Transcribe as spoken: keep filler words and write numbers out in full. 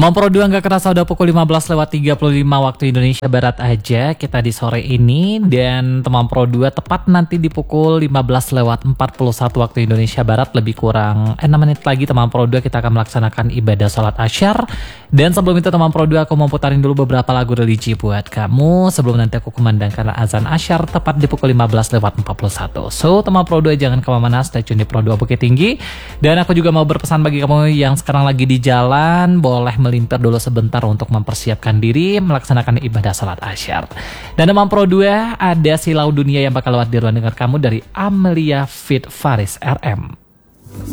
Teman Pro dua nggak kerasa udah pukul lima belas lewat tiga puluh lima waktu Indonesia Barat aja kita di sore ini, dan teman Pro dua tepat nanti di pukul lima belas lewat empat puluh satu waktu Indonesia Barat, lebih kurang enam menit lagi teman Pro dua kita akan melaksanakan ibadah sholat asyar. Dan sebelum itu teman Pro dua aku mau putarin dulu beberapa lagu religi buat kamu sebelum nanti aku kumandangkan azan asyar tepat di pukul lima belas lewat empat puluh satu. So teman Pro dua jangan kemana-mana, stay tune di Pro dua Bukit Tinggi. Dan aku juga mau berpesan bagi kamu yang sekarang lagi di jalan, boleh melintir dulu sebentar untuk mempersiapkan diri melaksanakan ibadah salat asyar. Dan teman Pro dua ada Silau Dunia yang bakal lewat di ruang dengar kamu dari Amelia Fit Faris R M.